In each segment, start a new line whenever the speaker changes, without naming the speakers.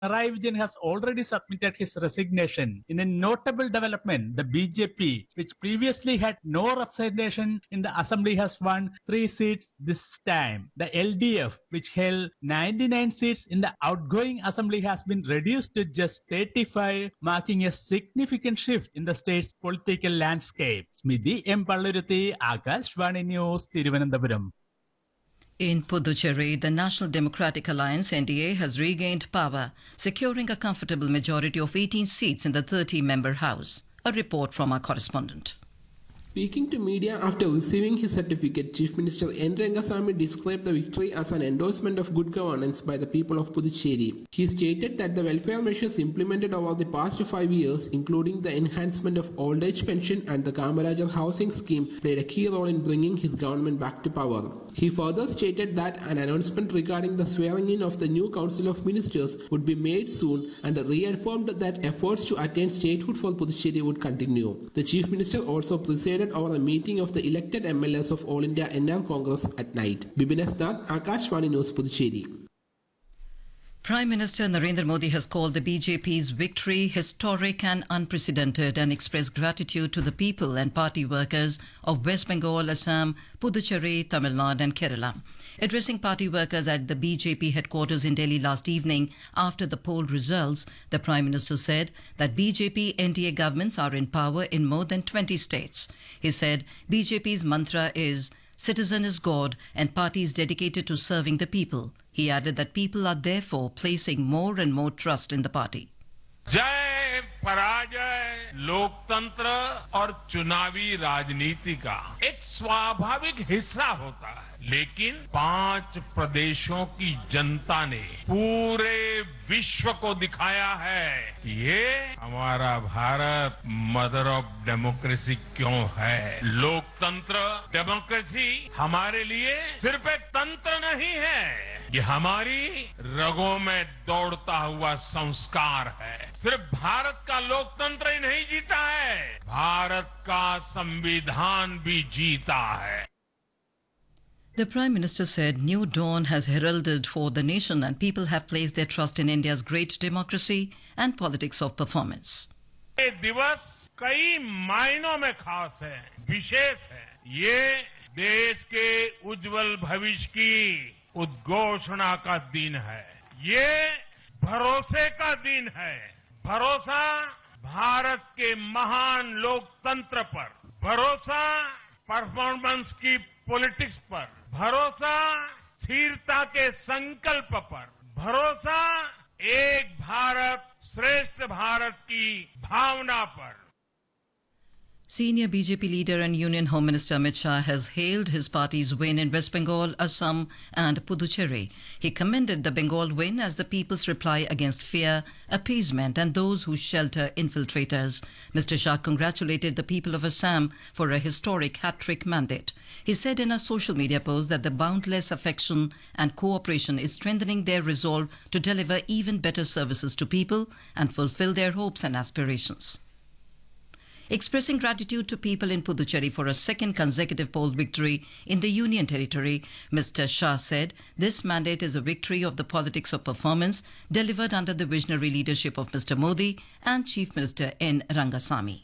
Pinarayi Vijayan has already submitted his resignation. In a notable development, the BJP, which previously had no representation in the assembly, has won 3 seats this time. The LDF, which held 99 seats in the outgoing assembly, has been reduced to just 35, marking a significant shift in the state's political landscape. Smithy M. Palluruthi, Akashvani News, Thiruvananthapuram.
In Puducherry, the National Democratic Alliance (NDA) has regained power, securing a comfortable majority of 18 seats in the 30-member House. A report from our correspondent.
Speaking to media after receiving his certificate, Chief Minister N. Rangasamy described the victory as an endorsement of good governance by the people of Puducherry. He stated that the welfare measures implemented over the past 5 years, including the enhancement of old age pension and the Kamarajar housing scheme, played a key role in bringing his government back to power. He further stated that an announcement regarding the swearing in of the new Council of Ministers would be made soon and reaffirmed that efforts to attain statehood for Puducherry would continue. The Chief Minister also presided over a meeting of the elected MLAs of All India NR Congress at night. Bibinas Nath, Akashvani News, Puducherry.
Prime Minister Narendra Modi has called the BJP's victory historic and unprecedented and expressed gratitude to the people and party workers of West Bengal, Assam, Puducherry, Tamil Nadu and Kerala. Addressing party workers at the BJP headquarters in Delhi last evening after the poll results, the Prime Minister said that BJP NDA governments are in power in more than 20 states. He said BJP's mantra is "Citizen is God" and party is dedicated to serving the people. He added that people are therefore placing more and more trust in the party.
जय पराजय लोकतंत्र और चुनावी राजनीति का एक स्वाभाविक हिस्सा होता है, लेकिन 5 प्रदेशों की जनता ने पूरे विश्व को दिखाया है कि ये हमारा भारत मदर ऑफ डेमोक्रेसी क्यों है। लोकतंत्र डेमोक्रेसी हमारे लिए सिर्फ एक तंत्र नहीं है, ये हमारी रगों में दौड़ता हुआ संस्कार है। सिर्फ भारत का लोकतंत्र ही नहीं जीता है, भारत का संविधान भी जीता है।
The Prime Minister said new dawn has heralded for the nation and people have placed their trust in India's great democracy and politics of performance.
ये दिवस कई मायनों में खास है, विशेष है। ये देश के उज्जवल भविष्य की उद्घोषणा का दिन है। ये भरोसे का दिन है। भरोसा भारत के महान लोकतंत्र पर, भरोसा परफॉर्मेंस की पॉलिटिक्स पर, भरोसा स्थिरता के संकल्प पर, भरोसा एक भारत श्रेष्ठ भारत की भावना पर।
Senior BJP leader and Union Home Minister Amit Shah has hailed his party's win in West Bengal, Assam and Puducherry. He commended the Bengal win as the people's reply against fear, appeasement and those who shelter infiltrators. Mr. Shah congratulated the people of Assam for a historic hat-trick mandate. He said in a social media post that the boundless affection and cooperation is strengthening their resolve to deliver even better services to people and fulfill their hopes and aspirations. Expressing gratitude to people in Puducherry for a second consecutive poll victory in the Union Territory, Mr. Shah said this mandate is a victory of the politics of performance delivered under the visionary leadership of Mr. Modi and Chief Minister N. Rangasamy.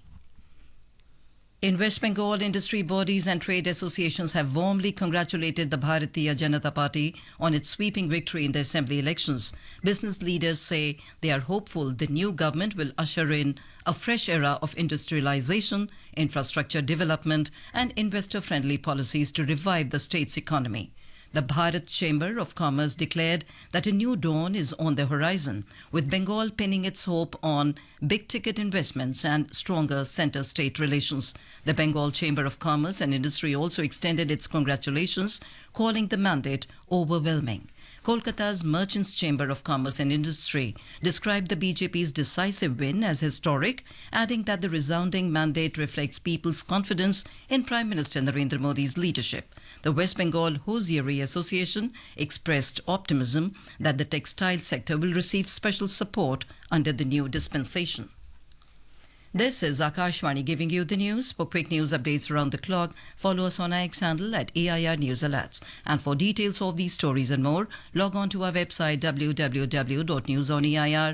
In West Bengal, industry bodies and trade associations have warmly congratulated the Bharatiya Janata Party on its sweeping victory in the assembly elections. Business leaders say they are hopeful the new government will usher in a fresh era of industrialization, infrastructure development and investor-friendly policies to revive the state's economy. The Bharat Chamber of Commerce declared that a new dawn is on the horizon, with Bengal pinning its hope on big-ticket investments and stronger centre-state relations. The Bengal Chamber of Commerce and Industry also extended its congratulations, calling the mandate overwhelming. Kolkata's Merchants Chamber of Commerce and Industry described the BJP's decisive win as historic, adding that the resounding mandate reflects people's confidence in Prime Minister Narendra Modi's leadership. The West Bengal Hosiery Association expressed optimism that the textile sector will receive special support under the new dispensation. This is Akashvani giving you the news. For quick news updates around the clock, follow us on our X handle at AIR News Alerts. And for details of these stories and more, log on to our website www.newsoneir.in.